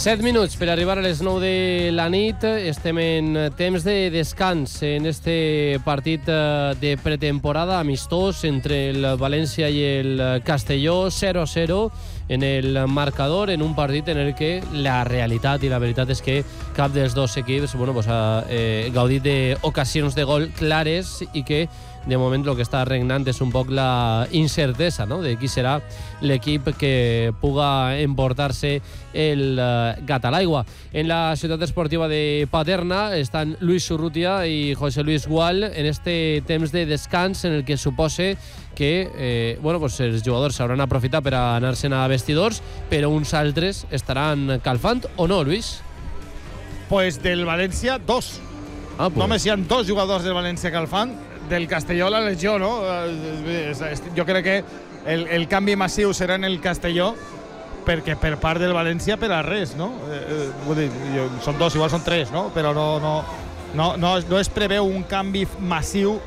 7 minuts per arribar a les 9 de la nit. Estem en temps de descans en este partit de pretemporada amistós entre el València i el Castelló, 0-0 en el marcador, en un partit en el que la realitat i la veritat és que cap dels dos equips ha gaudit d'ocasions de gol clares i que de moment el que està regnant és un poc la incertesa, no?, de qui serà l'equip que puga emportar-se el gat a l'aigua. En la ciutat esportiva de Paterna estan Luis Urrutia i José Luis Gual en este temps de descans en el que supose que els jugadors s'hauran aprofitat per anar-se'n a vestidors, però uns altres estaran calfant, o no, Luis? Pues del València, 2. Només hi ha 2 jugadors del València calfant. Del Castelló la legió, no? Jo crec que el canvi massiu serà en el Castelló, perquè per part del València per a res, no? Vull dir, són 2, igual són 3, no? Però no es preveu un canvi massiu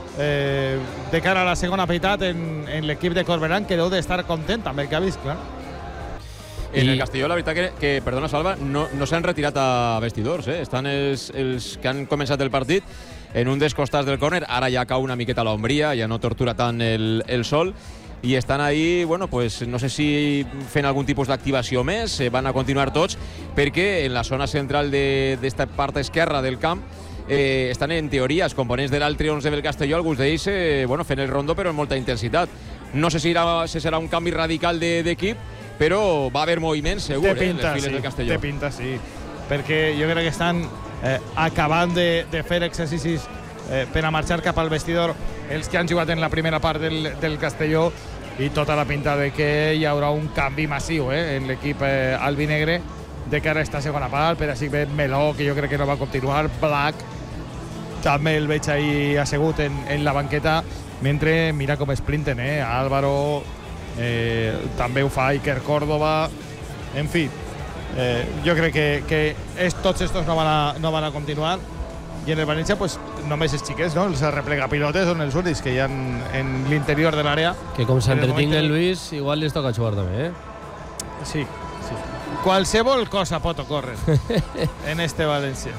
de cara a la segona meitat en l'equip de Corberán, que deu d'estar content amb el que ha vist, clar. En el Castelló, la veritat que perdona, Salva, no s'han retirat a vestidors, Estan els que han començat el partit en un dels costats del córner. Ara ja cau una miqueta l'ombria, ja no tortura tant el sol, i estan ahí, no sé si fent algun tipus d'activació més, van a continuar tots, perquè en la zona central d'esta part esquerra del camp estan, en teoria, els components de l'altre 11 del Castelló, alguns d'ells fent el rondo, però amb molta intensitat. No sé si serà un canvi radical d'equip, però va haver moviments, segur, en les files del Castelló. Té pinta, sí. Perquè jo crec que estan acabant de fer exercicis per a marxar cap al vestidor els que han jugat en la primera part del Castelló, i tota la pinta de que hi haurà un canvi massiu en l'equip albinegre de cara a esta segona part. Per així ve Meló, que jo crec que no va continuar, Black també el veig ahí assegut en la banqueta, mentre mira com esprinten, Álvaro també ho fa, Iker Córdoba, en fi, jo crec que tots estos no van a continuar, i en el València només els xiquets, no? Els arreplegapilotes són els únics que hi ha en l'interior de l'àrea. Que com s'entretingui el Luis, igual li toca jugar també, Sí. Qualsevol cosa pot ocórrer en este València.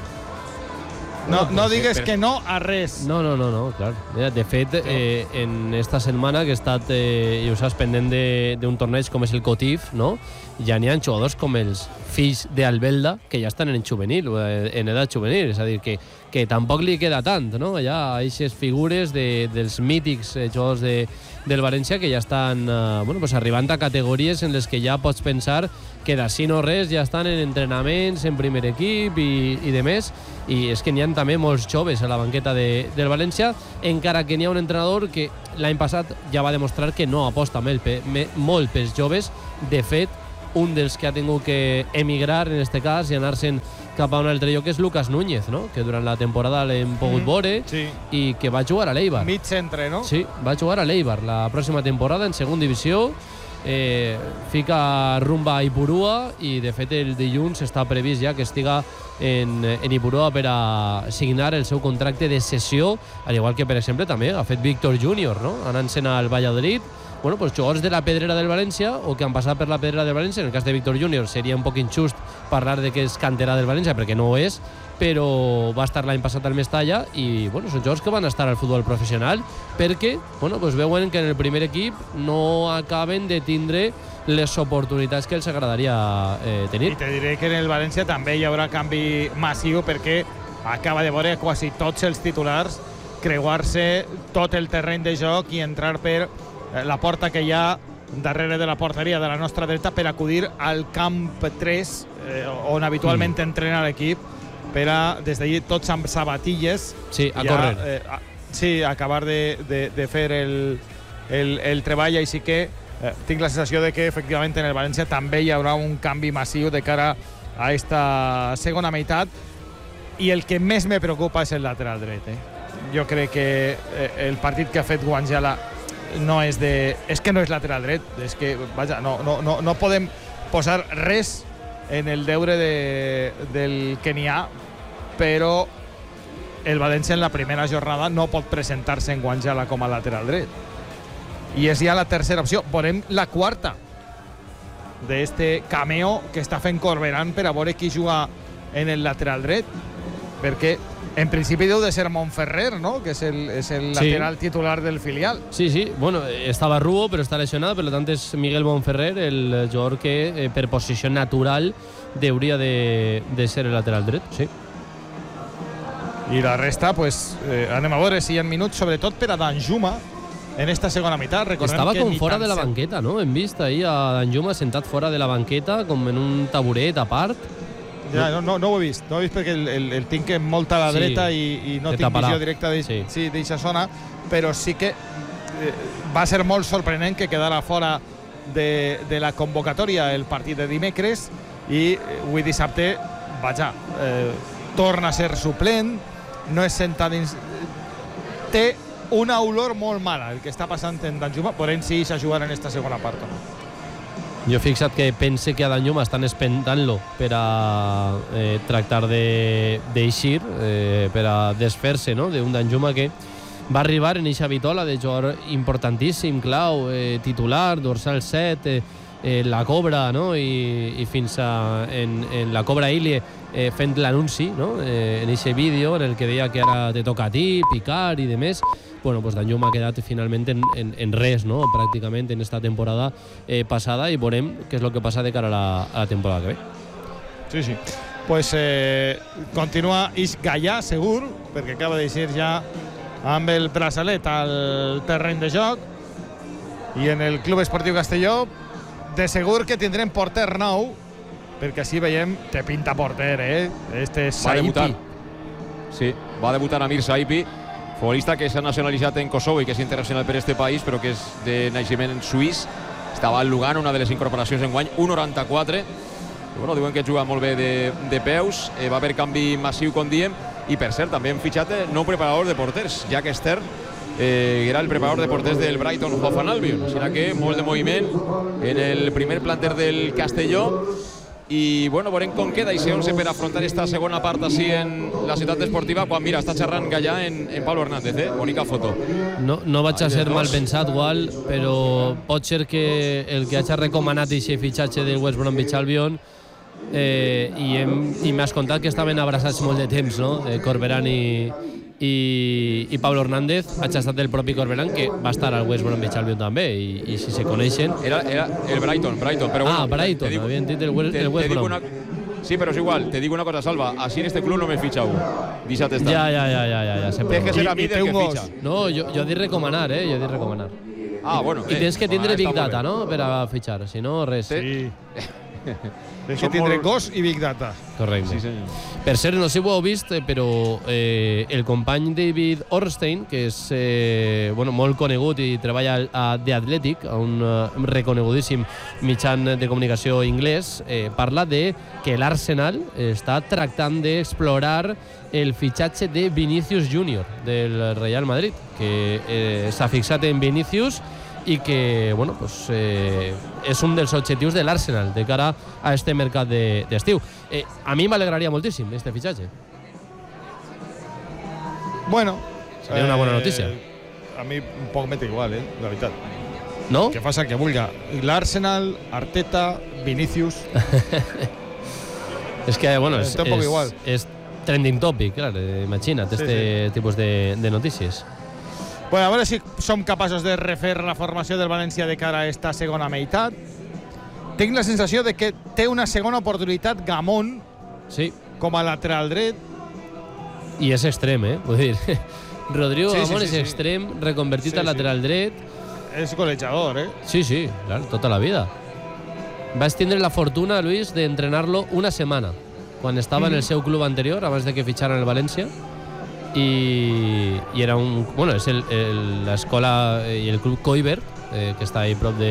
No digues que no a res. No, clar. De fet, en esta setmana que he estat, i ho saps, pendent d'un torneig com és el Cotif, no?, ja n'hi ha jugadors com els fills d'Albelda que ja estan en juvenil, en edat juvenil, és a dir, que tampoc li queda tant, no? Hi ha aquestes figures dels mítics jugadors del València que ja estan arribant a categories en les que ja pots pensar que d'ací no res, ja estan en entrenaments, en primer equip i de més, i és que n'hi ha també molts joves a la banqueta del València, encara que n'hi ha un entrenador que l'any passat ja va demostrar que no aposta molt pels joves. De fet, un dels que ha tingut que emigrar en este cas i anar-se'n cap a un altre lloc és Lucas Núñez, no?, que durant la temporada l'hem pogut veure, sí, i que va jugar a l'Eibar. Mig centre, no? Sí, va jugar a l'Eibar la pròxima temporada en segona divisió. Fica rumba a Ipurua, i de fet el dilluns està previst ja que estiga en Ipurua per a signar el seu contracte de cessió, al igual que per exemple també ha fet Víctor Júnior, no?, anant-se'n al Valladolid. Jugadors de la pedrera del València o que han passat per la pedrera del València. En el cas de Víctor Júnior seria un poc injust parlar de que és canterà del València, perquè no ho és, però va estar l'any passat al Mestalla, i són jugadors que van estar al futbol professional perquè veuen que en el primer equip no acaben de tindre les oportunitats que els agradaria tenir. I te diré que en el València també hi haurà canvi massiu, perquè acaba de veure quasi tots els titulars creuar-se tot el terreny de joc i entrar per la porta que hi ha darrere de la porteria de la nostra dreta per acudir al camp 3, on habitualment entrena l'equip, per a, des d'allí, tots amb sabatilles, a córrer. Acabar de fer el treball. Així que tinc la sensació de que efectivament en el València també hi haurà un canvi massiu de cara a esta segona meitat, i el que més me preocupa és el lateral dret. Jo crec que el partit que ha fet Guanjala és que no és lateral dret, és que, vaja, no podem posar res en el deure del que n'hi ha, però el València en la primera jornada no pot presentar-se en Guanjala com a lateral dret, i és ja la tercera opció. Veurem la quarta, d'este cameo que està fent Corberán per a veure qui juga en el lateral dret, perquè en principi deu de ser Montferrer, ¿no? Que és el lateral titular del filial. Sí. Bueno, estava Rubo, però està lesionat, per tant és Miguel Montferrer, el jugador que per posició natural hauria de ser el lateral dret, sí. I la resta, pues, anem a veure si hi ha minuts, sobretot per a Danjuma, en esta segona meitat. Estava com fora de la banqueta, no? Hem vist ahir a Danjuma sentat fora de la banqueta, com en un taburet a part. Ja, no ho he vist perquè el tinc molt a la dreta i no tinc visió directa d'aquesta zona, però sí que va ser molt sorprenent que quedara fora de la convocatòria el partit de dimecres i avui dissabte, torna a ser suplent, no és sentat dins... Té una olor molt mala el que està passant en Danjuma, veurem si s'ha jugat en esta segona part. Jo he fixat que pense que a Danjuma estan espentant-lo per a tractar d'eixir, per a desfer-se, no?, d'un Danjuma que va arribar en eixa vitola de jugador importantíssim, clau, titular, dorsal 7, la Cobra, no?, i fins en la Cobra Ilie fent l'anunci, no?, en eixe vídeo en el que deia que ara te toca a ti, picar i demés. Bueno, pues Danjuma ha quedat finalment en res, no?, pràcticament en esta temporada passada, i veurem què és el que passa de cara a la temporada que ve. Sí. Pues continua Is Gallà, segur, perquè acaba d'eixir ja amb el braçalet al terreny de joc, i en el Club Esportiu Castelló de segur que tindrem porter nou, perquè així veiem que pinta porter, este és Saipi. Sí, va debutar Amir Saipi, futbolista que s'ha nacionalitzat en Kosovo i que és internacional per este país, però que és de naixement suís. Estava al Lugano, una de les incorporacions enguany, 1,94. Bueno, diuen que juga molt bé de peus, va haver canvi massiu, com diem, i per cert, també hem fitxat nou preparador de porters, Jack Stern, era el preparador de porters del Brighton Hove Albion, així que molt de moviment en el primer planter del Castelló. I bueno, veurem com queda i si 11 per afrontar esta segona part així en la ciutat esportiva, quan mira, està xerrant Gallà en Pablo Hernández, bonica foto. No vaig a ser mal pensat, igual, però pot ser que el que hagi recomanat aquest fitxatge del West Bromwich Albion i m'has contat que estaven abraçats molt de temps, no?, Corberán i Pablo Hernández. Ha estat el propi Corberán, que va estar al West Bromwich Albion també, i si se coneixen... Era el Brighton, però bueno... Brighton, havien dit el West Brom. Sí, però és igual, te dic una cosa, Salva, així en este club no me ficha un. Deixa't estar. Ja, sempre. Tens que ser a mi del que ficha. No, jo dic recomanar, jo dic recomanar. Bueno. I tens que tindre Big Data, no?, per a fitxar, si no, res. Sí. Tens que tindre gos i Big Data. Correcte. Sí, senyor. Per cert, no sé si ho heu vist, però el company David Ornstein, que és molt conegut i treballa a The Athletic, a un reconegudíssim mitjan de comunicació anglès, parla de que l'Arsenal està tractant d'explorar el fitxatge de Vinícius Júnior del Real Madrid, que s'ha fixat en Vinícius i que és un dels objectius de l'Arsenal de cara a este mercat d'estiu. A mi m'alegraria moltíssim este fitxatge. Bueno, seria una bona notícia. A mi un poc m'és igual, la veritat. No? Que faça el que vulga. L'Arsenal, Arteta, Vinícius... És que, és trending topic, clar, imagina't, este tipus de notícies. Bueno, a veure si som capaços de refer la formació del València de cara a esta segona meitat. Tinc la sensació de que té una segona oportunitat Gamón, com a lateral dret. I és extrem, vull dir, Rodrigo Gamón és extrem, reconvertit a lateral dret. És golejador, Sí, clar, tota la vida. Vas tindre la fortuna, Luis, d'entrenar-lo una setmana, quan estava en el seu club anterior, abans de que fitxara el València. I era és l'escola i el club Koiber, que està ahí prop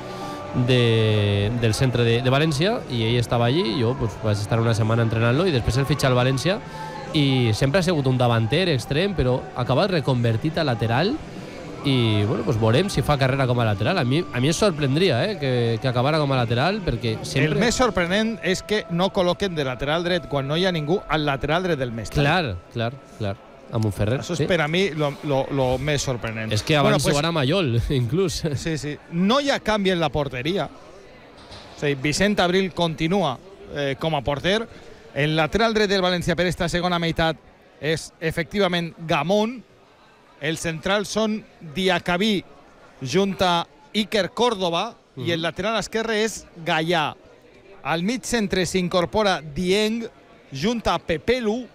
del centre de València, i ell estava allí, jo vaig estar una setmana entrenant-lo i després el fitxa al València, i sempre ha sigut un davanter extrem, però ha acabat reconvertit a lateral, i veurem si fa carrera com a lateral. A mi em sorprendria que acabara com a lateral, perquè sempre... El més sorprenent és que no col·loquen de lateral dret quan no hi ha ningú al lateral dret del Mestalla. Clar. A Montferrer. Això és per a mi lo més sorprenent. És que abans jugara Mayol, inclús. Sí. No hi ha canvi en la porteria. sigui, Vicent Abril continua com a porter. El lateral dret del València per esta segona meitat és efectivament Gamón. Els centrals són Diacabí junt a Iker Córdoba i el lateral esquerre és Gallà. Al mig centre s'incorpora Dieng junt a Pepelu.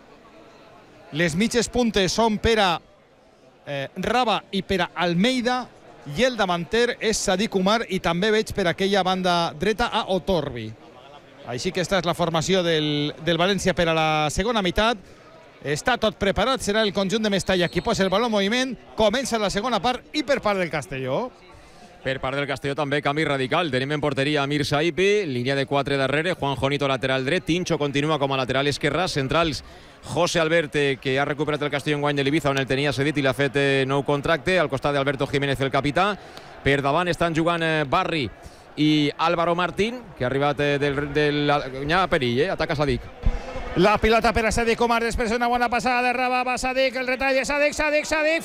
Les mitges puntes són per a Raba i per a Almeida i el davanter és Sadik Umar i també veig per aquella banda dreta a Otorbi. Així que esta és la formació del València per a la segona meitat. Està tot preparat, serà el conjunt de Mestalla qui posa el baló en moviment. Comença la segona part i per part del Castelló. Per part del Castelló també canvi radical. Tenim en porteria Amir Saipi, línia de 4 darrere, Juan Jonito lateral dret, Tincho continua com a lateral esquerrà, centrals José Albert, que ha recuperat el Castelló en guany de l'Ibiza, on el tenia cedit i l'ha fet nou contracte, al costat d'Alberto Jiménez, el capità. Per davant estan jugant Barri i Álvaro Martín, que ha arribat del Nyà perill, ataca Sadik. La pilota per a Sadik Umar, després una bona passada de Raba, va Sadik, el retall de Sadik,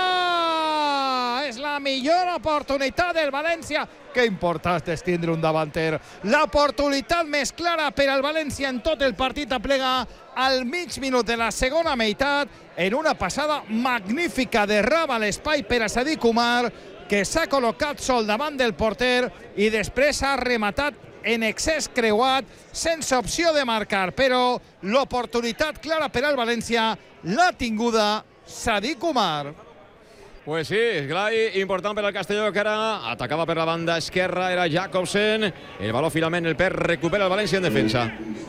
fora! És la millor oportunitat del València. Que important és tindre un davanter. L'oportunitat més clara per al València en tot el partit aplega al mig minut de la segona meitat en una passada magnífica de Raba a l'espai per a Sadik Umar, que s'ha col·locat sol davant del porter i després ha rematat en excés creuat, sense opció de marcar, però l'oportunitat clara per al València l'ha tinguda Sadik Umar. Pues sí, esglai important per al Castelló, que ara atacava per la banda esquerra, era Jacobsen. El baló finalment el perd, recupera el València en defensa.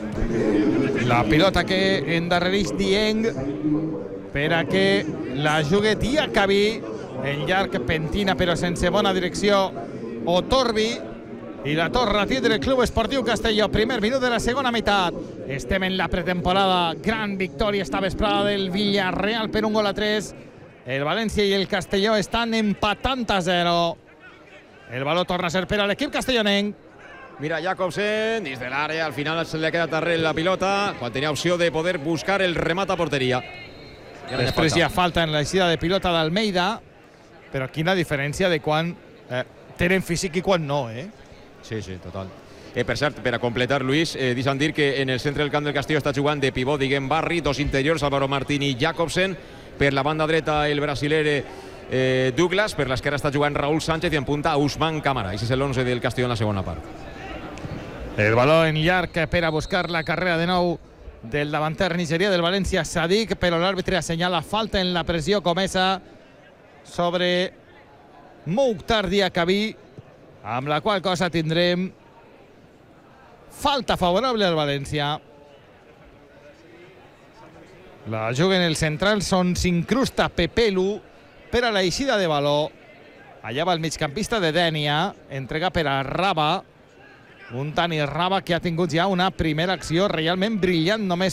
La pilota que endarrereix Dieng per a que la jugui Diacabí, en llarg pentina però sense bona direcció Otorbi, i la torna a tindre el Club Esportiu Castelló. Primer minut de la segona meitat. Estem en la pretemporada. Gran victòria esta vesprada del Villarreal per 1-3. El València i el Castelló estan empatant a 0. El baló torna a ser per a l'equip castellonenc. Mira Jacobsen, dins de l'àrea, al final se li ha quedat darrere la pilota, quan tenia opció de poder buscar el remat a porteria. Després hi ha falta en l'eixida de pilota d'Almeida, però quina diferència de quan tenen físic i quan no, Sí, total. Per cert, per a completar, Luis, deixa'm dir que en el centre del camp del Castelló està jugant de pivot, diguem, Barri, dos interiors, Álvaro Martín i Jacobsen. Per la banda dreta, el brasiler Douglas. Per l'esquerra està jugant Raúl Sánchez i en punta Ousmane Camara. Això és l'11 del Castelló en la segona part. El baló en llarg per a buscar la carrera de nou del davanter nigerià del València, Sadik, però l'àrbitre assenyala falta en la pressió comesa sobre Mouktar Diacabí, amb la qual cosa tindrem falta favorable al València. La juguen els centrals, on s'incrusta Pepelu per a l'eixida de baló. Allà va el migcampista de Dènia, entrega per a Raba, un Dani Raba que ha tingut ja una primera acció realment brillant, només